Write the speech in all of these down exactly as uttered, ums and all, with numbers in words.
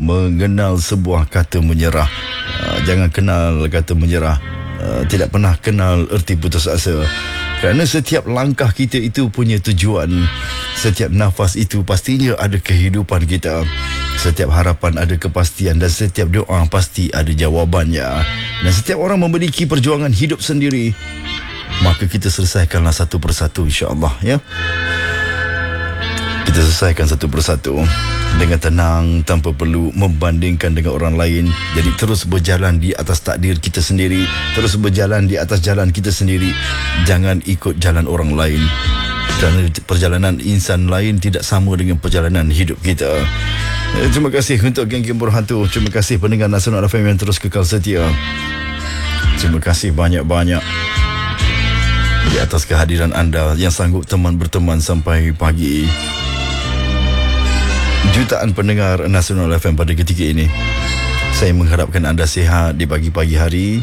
mengenal sebuah kata menyerah. uh, Jangan kenal kata menyerah. uh, Tidak pernah kenal erti putus asa. Kerana setiap langkah kita itu punya tujuan. Setiap nafas itu pastinya ada kehidupan kita. Setiap harapan ada kepastian, dan setiap doa pasti ada jawabannya. Dan setiap orang memiliki perjuangan hidup sendiri. Maka kita selesaikanlah satu persatu, insya-Allah, ya. Kita selesaikan satu persatu dengan tenang, tanpa perlu membandingkan dengan orang lain. Jadi terus berjalan di atas takdir kita sendiri, terus berjalan di atas jalan kita sendiri. Jangan ikut jalan orang lain, kerana perjalanan insan lain tidak sama dengan perjalanan hidup kita. eh, Terima kasih untuk geng-geng berhantu. Terima kasih pendengar Nasional F M yang terus kekal setia. Terima kasih banyak-banyak di atas kehadiran anda yang sanggup teman berteman sampai pagi. Jutaan pendengar Nasional F M pada ketika ini. Saya mengharapkan anda sihat di pagi-pagi hari.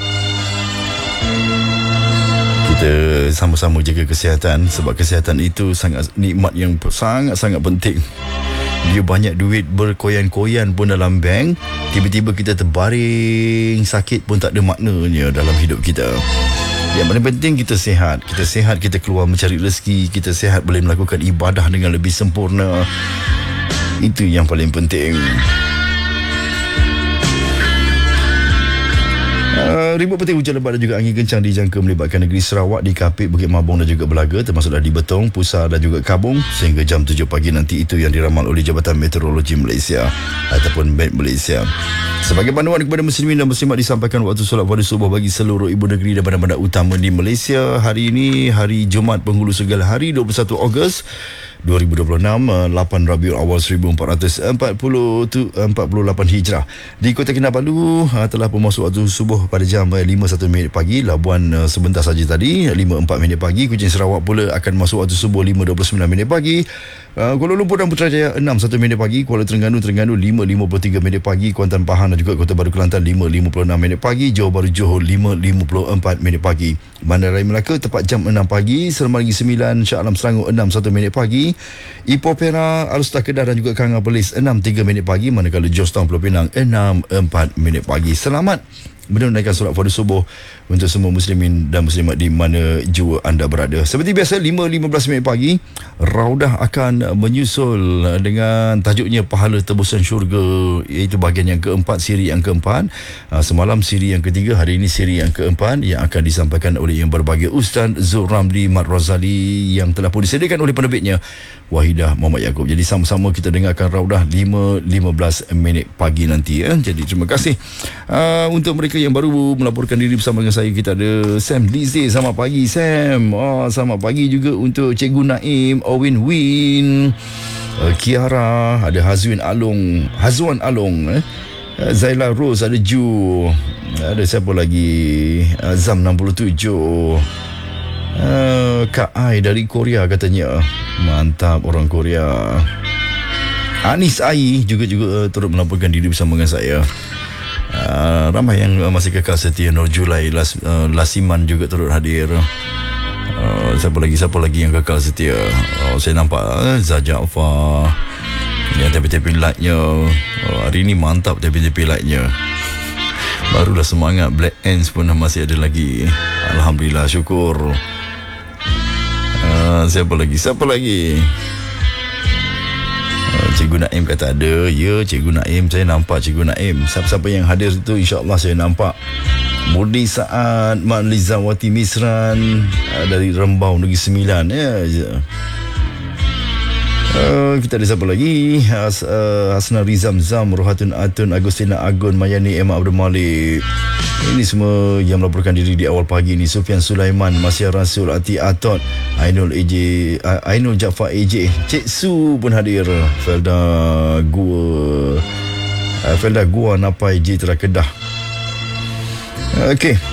Kita sama-sama jaga kesihatan, sebab kesihatan itu sangat nikmat yang sangat-sangat penting. Dia banyak duit berkoyan-koyan pun dalam bank, tiba-tiba kita terbaring sakit pun tak ada maknanya dalam hidup kita. Yang paling penting kita sihat. Kita sihat, kita keluar mencari rezeki. Kita sihat, boleh melakukan ibadah dengan lebih sempurna. Itu yang paling penting. Uh, ribut petir, hujan lebat dan juga angin kencang dijangka melibatkan negeri Sarawak, di Kapit, Bukit Mabong dan juga Belaga, termasuklah di Betong, Pusar dan juga Kabung sehingga jam tujuh pagi nanti. Itu yang diramal oleh Jabatan Meteorologi Malaysia ataupun Met Malaysia. Sebagai panduan kepada muslimin dan muslimat, disampaikan waktu solat fardu subuh bagi seluruh ibu negeri dan bandar-bandar utama di Malaysia. Hari ini hari Jumaat Penghulu Segala Hari, dua puluh satu Ogos dua ribu dua puluh enam, lapan Rabiul Awal seribu empat ratus empat puluh lapan Hijrah. Di Kota Kinabalu telah pemasuk waktu subuh pada jam lima satu minit pagi. Labuan sebentar saja tadi lima empat minit pagi. Kuching Sarawak pula akan masuk waktu subuh lima dua puluh sembilan minit pagi. Kuala Lumpur dan Putrajaya enam satu minit pagi. Kuala Terengganu Terengganu lima lima puluh tiga minit pagi. Kuantan Pahang dan juga Kota Baru Kelantan lima lima puluh enam minit pagi. Johor Bahru Johor lima lima puluh empat minit pagi. Bandar Raya Melaka tepat jam enam pagi. Selama lagi sembilan Shah Alam Selangor enam satu minit pagi. Ipoh Perak, Alustah Kedah dan juga Kanga Perlis enam tiga minit pagi. Manakala Jos Town Pulau Pinang enam empat minit pagi. Selamat menunaikan solat fardu subuh untuk semua muslimin dan muslimat di mana jua anda berada. Seperti biasa, lima lima belas minit pagi Raudah akan menyusul dengan tajuknya Pahala Tebusan Syurga, iaitu bahagian yang keempat, siri yang keempat. Semalam siri yang ketiga, hari ini siri yang keempat yang akan disampaikan oleh yang berbahagia Ustaz Zul Ramli Mat Razali, yang telah pun disediakan oleh penerbitnya Wahidah Muhammad Yaakob. Jadi sama-sama kita dengarkan Raudah lima lima belas minit pagi nanti, ya. Jadi terima kasih uh, untuk mereka yang baru melaporkan diri bersama dengan saya. Kita ada Sam Lizzie. Selamat pagi Sam. Oh, selamat pagi juga untuk Cikgu Naim, Owen Win, uh, Kiara, ada Hazwin Along, Hazwan Along, eh? uh, Zaila Rose, ada Ju, ada siapa lagi, uh, Zam enam puluh tujuh, uh, Kak Ai dari Korea katanya. Mantap orang Korea. Anis Ai juga juga uh, turut melaporkan diri bersama dengan saya. Uh, ramai yang uh, masih kekal setia. Nur Julai, Las, uh, Lasiman juga turut hadir. Uh, siapa lagi siapa lagi yang kekal setia? Uh, saya nampak uh, Zaja Alfa yang tepi-tepi lightnya. Uh, hari ni mantap tepi-tepi lightnya. Barulah semangat. Black Ants pun masih ada lagi. Alhamdulillah, syukur. Uh, siapa lagi siapa lagi? Cikgu Naim kata ada. Ya, Cikgu Naim, saya nampak Cikgu Naim. Siapa-siapa yang hadir itu insya-Allah saya nampak. Murni Saad, Mak Lizawati Misran, dari Rembau Negeri Sembilan, ya. Uh, kita ada siapa lagi? Has, uh, Hasna Rizam Zam, Rohatun Atun, Agustina Agun, Mayani Emma Abdul Malik. Ini semua yang melaporkan diri di awal pagi ni. Sufian Sulaiman, Masya Rasul, Ati Atot, Ainul A J, uh, Ainul Jaafar A J, Cik Su pun hadir. Felda Gua, uh, Felda Gua Napai J Tera Kedah. Okey.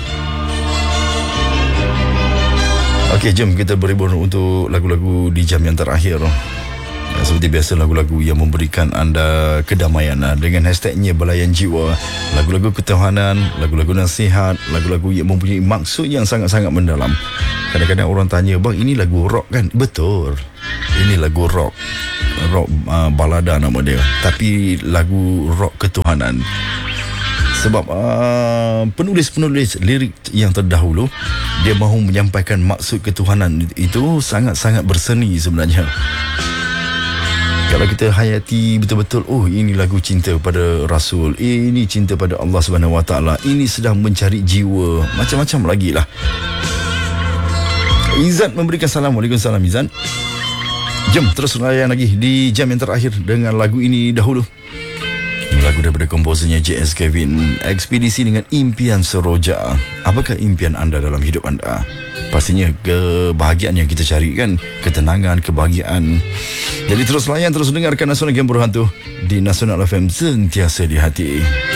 Okey, jom kita berhibur untuk lagu-lagu di jam yang terakhir. Seperti biasa, lagu-lagu yang memberikan anda kedamaian dengan hashtagnya Belayan Jiwa. Lagu-lagu ketuhanan, lagu-lagu nasihat, lagu-lagu yang mempunyai maksud yang sangat-sangat mendalam. Kadang-kadang orang tanya, bang, ini lagu rock kan? Betul. Ini lagu rock Rock uh, balada nama dia, tapi lagu rock ketuhanan. Sebab uh, penulis-penulis lirik yang terdahulu, dia mahu menyampaikan maksud ketuhanan itu sangat-sangat berseni sebenarnya. Kalau kita hayati betul-betul, oh ini lagu cinta pada Rasul, ini cinta pada Allah Subhanahu Wa Taala, ini sedang mencari jiwa, macam-macam lagi lah. Izan memberikan salam. Waalaikumsalam Izan. Jom terus layan lagi di jam yang terakhir dengan lagu ini dahulu. Lagu daripada komposernya J S Kevin, Ekspedisi dengan Impian Seroja. Apakah impian anda dalam hidup anda? Pastinya kebahagiaan yang kita cari kan, ketenangan, kebahagiaan. Jadi terus layan, terus dengarkan Nasional Game Berhantu di Nasional F M, sentiasa di hati.